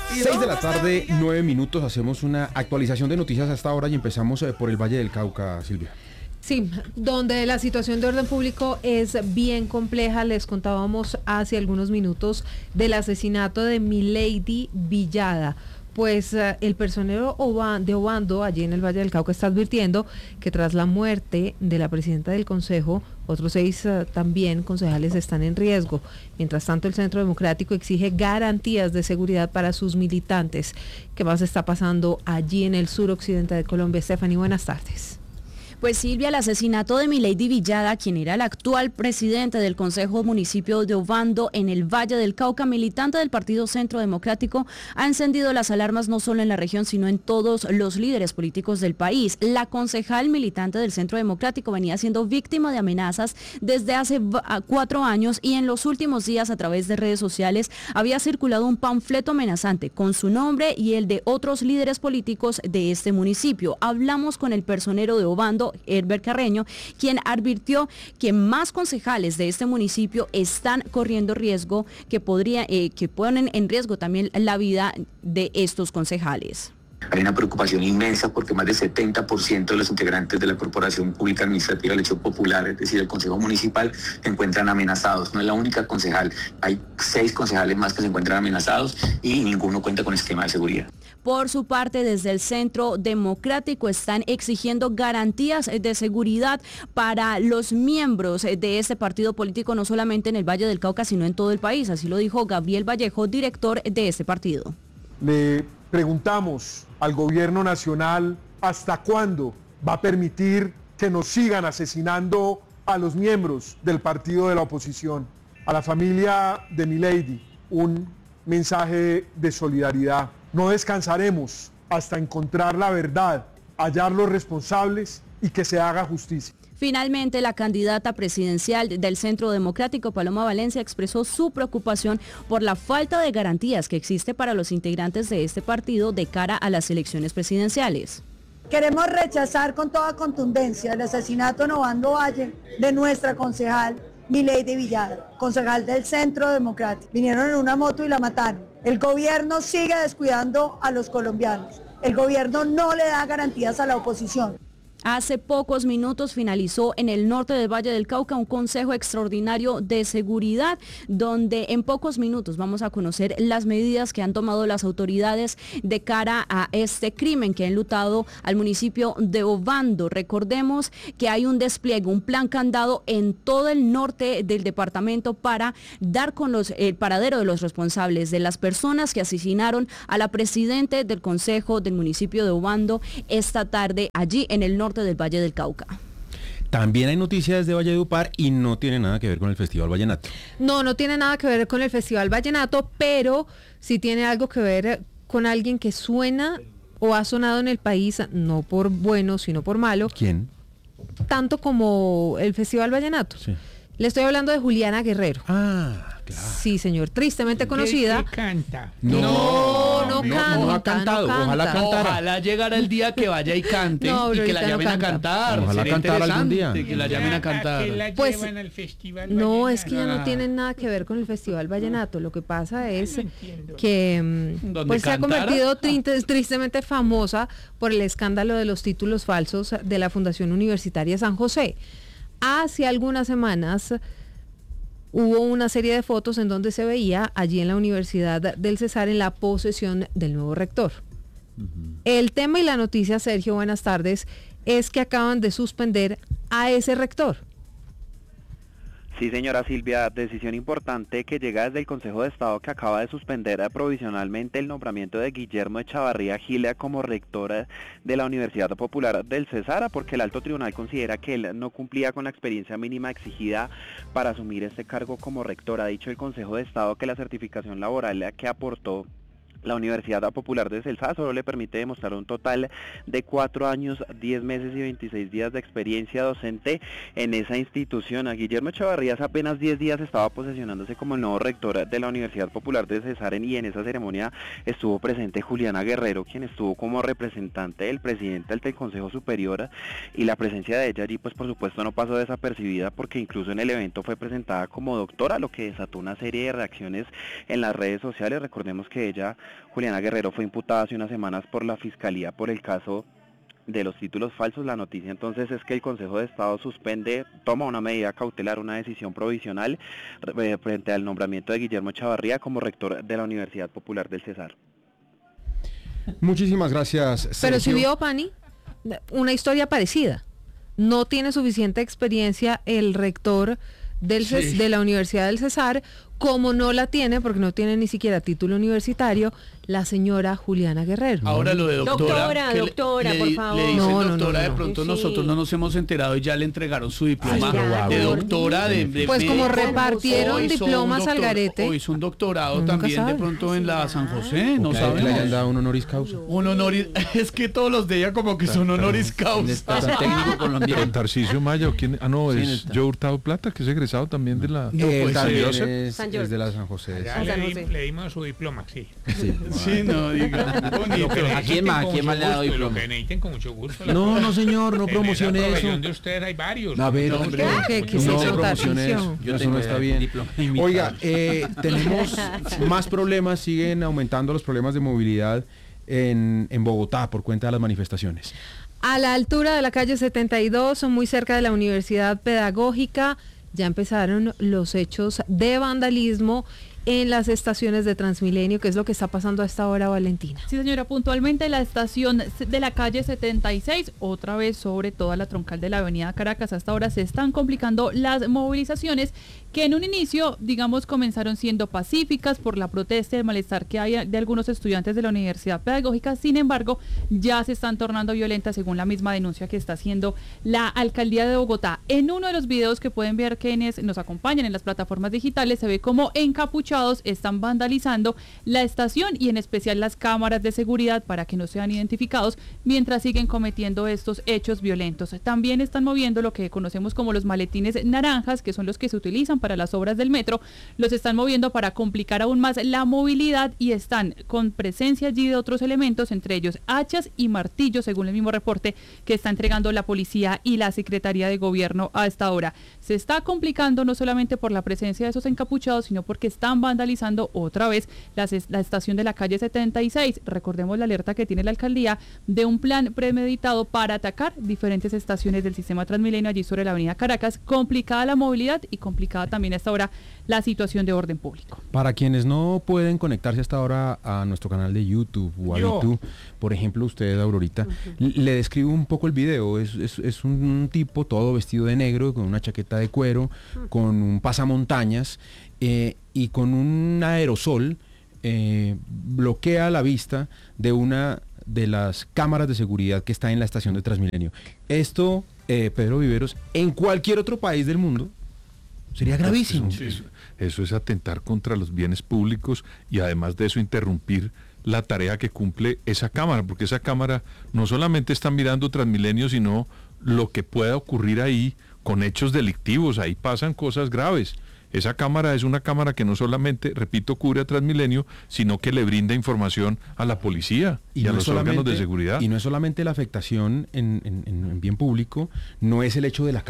6 de la tarde, 9 minutos, hacemos una actualización de noticias hasta ahora y empezamos por el Valle del Cauca, Silvia. Sí, donde la situación de orden público es bien compleja. Les contábamos hace algunos minutos del asesinato de Milady Villada. Pues el personero de Obando, allí en el Valle del Cauca, está advirtiendo que tras la muerte de la presidenta del Consejo, otros 6 también concejales están en riesgo. Mientras tanto, el Centro Democrático exige garantías de seguridad para sus militantes. ¿Qué más está pasando allí en el suroccidente de Colombia? Stephanie, buenas tardes. Pues Silvia, el asesinato de Milady Villada, quien era el actual presidente del Consejo Municipio de Obando en el Valle del Cauca, militante del Partido Centro Democrático, ha encendido las alarmas no solo en la región, sino en todos los líderes políticos del país. La concejal militante del Centro Democrático venía siendo víctima de amenazas desde hace 4 años y en los últimos días a través de redes sociales había circulado un panfleto amenazante con su nombre y el de otros líderes políticos de este municipio. Hablamos con el personero de Obando, Herbert Carreño, quien advirtió que más concejales de este municipio están corriendo riesgo, que ponen en riesgo también la vida de estos concejales. Hay una preocupación inmensa porque más del 70% de los integrantes de la Corporación Pública Administrativa de Elección Popular, es decir, el Consejo Municipal, se encuentran amenazados. No es la única concejal, hay 6 concejales más que se encuentran amenazados y ninguno cuenta con esquema de seguridad. Por su parte, desde el Centro Democrático están exigiendo garantías de seguridad para los miembros de este partido político, no solamente en el Valle del Cauca, sino en todo el país. Así lo dijo Gabriel Vallejo, director de este partido. Le preguntamos al gobierno nacional hasta cuándo va a permitir que nos sigan asesinando a los miembros del partido de la oposición. A la familia de Milady, un mensaje de solidaridad. No descansaremos hasta encontrar la verdad, hallar los responsables y que se haga justicia. Finalmente, la candidata presidencial del Centro Democrático, Paloma Valencia, expresó su preocupación por la falta de garantías que existe para los integrantes de este partido de cara a las elecciones presidenciales. Queremos rechazar con toda contundencia el asesinato en Obando Valle de nuestra concejal Milady Villada, concejal del Centro Democrático. Vinieron en una moto y la mataron. El gobierno sigue descuidando a los colombianos. El gobierno no le da garantías a la oposición. Hace pocos minutos finalizó en el norte del Valle del Cauca un consejo extraordinario de seguridad, donde en pocos minutos vamos a conocer las medidas que han tomado las autoridades de cara a este crimen que ha enlutado al municipio de Obando. Recordemos que hay un despliegue, un plan candado en todo el norte del departamento para dar con el paradero de los responsables, de las personas que asesinaron a la presidenta del consejo del municipio de Obando esta tarde allí en el norte del Valle del Cauca. También hay noticias de Valledupar y no tiene nada que ver con el Festival Vallenato. No tiene nada que ver con el Festival Vallenato, pero sí tiene algo que ver con alguien que suena o ha sonado en el país, no por bueno, sino por malo. ¿Quién? Tanto como el Festival Vallenato. Sí. Le estoy hablando de Juliana Guerrero. Ah, claro. Sí, señor, tristemente conocida. ¿Qué canta? No canta. No ha cantado, ojalá cantara. Ojalá llegara el día que vaya y cante y que la llamen a cantar. Ojalá Sería cantara algún interesante día. que la llamen a cantar. ¿Que la Pues, llevan al Festival No, Vallenato? es que ya no tienen nada que ver con el Festival Vallenato. Lo que pasa es no entiendo. que ¿Donde se ha cantara? convertido tristemente famosa por el escándalo de los títulos falsos de la Fundación Universitaria San José. Hace algunas semanas hubo una serie de fotos en donde se veía allí en la Universidad del Cesar en la posesión del nuevo rector. El tema y la noticia, Sergio, buenas tardes, es que acaban de suspender a ese rector. Sí, señora Silvia, decisión importante que llega desde el Consejo de Estado, que acaba de suspender provisionalmente el nombramiento de Guillermo Echavarría Gila como rector de la Universidad Popular del Cesar, porque el Alto Tribunal considera que él no cumplía con la experiencia mínima exigida para asumir este cargo como rector. Ha dicho el Consejo de Estado que la certificación laboral que aportó la Universidad Popular de Cesar solo le permite demostrar un total de 4 años, 10 meses y 26 días de experiencia docente en esa institución. A Guillermo Echavarría hace apenas 10 días estaba posesionándose como el nuevo rector de la Universidad Popular de Cesar y en esa ceremonia estuvo presente Juliana Guerrero, quien estuvo como representante del presidente del Consejo Superior, y la presencia de ella allí pues por supuesto no pasó desapercibida, porque incluso en el evento fue presentada como doctora, lo que desató una serie de reacciones en las redes sociales. Recordemos que ella Juliana Guerrero fue imputada hace unas semanas por la Fiscalía por el caso de los títulos falsos. La noticia entonces es que el Consejo de Estado toma una medida cautelar, una decisión provisional frente al nombramiento de Guillermo Echavarría como rector de la Universidad Popular del Cesar. Muchísimas gracias, Sergio. Pero si vio, Pani, una historia parecida. No tiene suficiente experiencia el rector de la Universidad del Cesar, como no la tiene, porque no tiene ni siquiera título universitario, la señora Juliana Guerrero. Ahora lo de doctora. Doctora, por favor. Le dicen No, doctora, de no. pronto Sí. nosotros no nos hemos enterado y ya le entregaron su diploma de doctora. Pues como repartieron o hizo diplomas un al garete. O hizo un doctorado Nunca también sabe. de pronto en la San José, no Que le hayan sabemos. dado un honoris causa. Un honoris, es que todos los de ella como que son honoris causa. técnico colombiano. Tarcisio Maya, ¿quién? Ah, no, Sí, es Joe Hurtado Plata, que es egresado también de la... pues, también Joseph. es San Jorge. de la San José. San José. Le dimos su diploma, sí. Sí. Sí, no, diga. Bonito. Lo que ¿A quién más? necesiten ¿A quién con más le ha dado mucho gusto, diploma? Lo que necesiten con mucho gusto. No, señor, no En promocione esa eso. profesión de usted hay varios. A ver, No, hombre. ¿Qué es No eso, promociones, Tarcisio? eso no está bien. diploma. Oiga, tenemos más problemas, siguen aumentando los problemas de movilidad en Bogotá por cuenta de las manifestaciones. A la altura de la calle 72, muy cerca de la Universidad Pedagógica, ya empezaron los hechos de vandalismo en las estaciones de Transmilenio, que es lo que está pasando a esta hora, Valentina. Sí, señora, puntualmente la estación de la calle 76, otra vez sobre toda la troncal de la avenida Caracas, hasta ahora se están complicando las movilizaciones que en un inicio, digamos, comenzaron siendo pacíficas por la protesta y el malestar que hay de algunos estudiantes de la Universidad Pedagógica. Sin embargo, ya se están tornando violentas según la misma denuncia que está haciendo la Alcaldía de Bogotá. En uno de los videos que pueden ver quienes nos acompañan en las plataformas digitales, se ve cómo encapuchados están vandalizando la estación y en especial las cámaras de seguridad para que no sean identificados mientras siguen cometiendo estos hechos violentos. También están moviendo lo que conocemos como los maletines naranjas, que son los que se utilizan para las obras del metro, los están moviendo para complicar aún más la movilidad y están con presencia allí de otros elementos, entre ellos hachas y martillos, según el mismo reporte que está entregando la policía y la Secretaría de Gobierno a esta hora. Se está complicando no solamente por la presencia de esos encapuchados, sino porque están vandalizando otra vez la estación de la calle 76. Recordemos la alerta que tiene la alcaldía de un plan premeditado para atacar diferentes estaciones del sistema Transmilenio allí sobre la avenida Caracas. Complicada la movilidad y complicada también a esta hora la situación de orden público. Para quienes no pueden conectarse hasta ahora a nuestro canal de YouTube o a YouTube, por ejemplo, usted, Aurorita, le describo un poco el video. Es un tipo todo vestido de negro, con una chaqueta de cuero, con un pasamontañas y con un aerosol bloquea la vista de una de las cámaras de seguridad que está en la estación de Transmilenio. Esto, Pedro Viveros, en cualquier otro país del mundo sería gravísimo. Eso es atentar contra los bienes públicos y además de eso interrumpir la tarea que cumple esa cámara, porque esa cámara no solamente está mirando Transmilenio, sino lo que pueda ocurrir ahí con hechos delictivos. Ahí pasan cosas graves. Esa cámara es una cámara que no solamente, repito, cubre a Transmilenio, sino que le brinda información a la policía y a los órganos de seguridad. Y no es solamente la afectación en bien público, no es el hecho de la